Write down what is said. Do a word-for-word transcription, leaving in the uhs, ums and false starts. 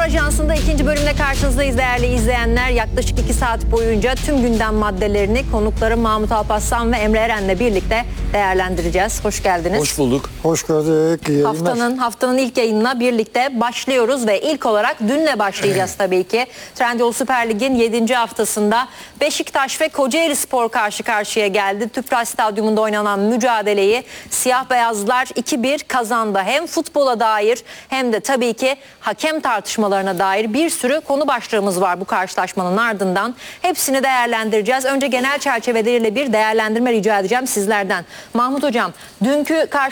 Ajansı'nda ikinci bölümde karşınızdayız değerli izleyenler. Yaklaşık iki saat boyunca tüm gündem maddelerini konukları Mahmut Alparslan ve Emre Eren'le birlikte değerlendireceğiz. Hoş geldiniz. Hoş bulduk. Hoş gördük. İyi yayınlar. Haftanın haftanın ilk yayınına birlikte başlıyoruz ve ilk olarak dünle başlayacağız tabii ki. Trendyol Süper Lig'in yedinci haftasında Beşiktaş ve Kocaelispor karşı karşıya geldi. Tüpraş Stadyumunda oynanan mücadeleyi siyah beyazlar iki bir kazandı. Hem futbola dair hem de tabii ki hakem tartışmalarına dair bir sürü konu başlığımız var bu karşılaşmanın ardından. Hepsini değerlendireceğiz. Önce genel çerçeveleriyle bir değerlendirme rica edeceğim sizlerden. Mahmut Hocam, dünkü karşı